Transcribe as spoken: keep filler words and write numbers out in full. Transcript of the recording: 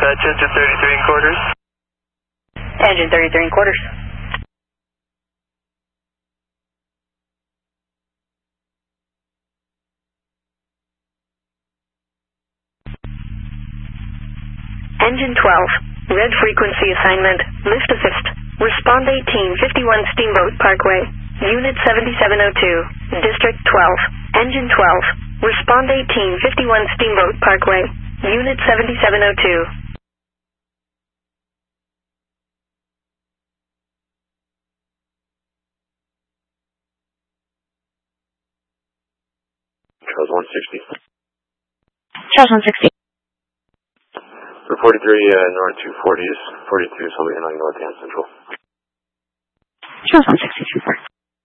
dispatch, engine thirty-three and quarters. Engine thirty-three and quarters. Engine twelve, red frequency assignment, lift assist. Respond eighteen fifty-one Steamboat Parkway, Unit seventy-seven oh two, District twelve. Engine twelve, respond eighteen fifty-one Steamboat Parkway, Unit seventy-seven oh two. Charles one sixty. Charles one sixty. For forty-three, uh, North two forty is forty-two, so we're going North and Central. Charles one sixty two four.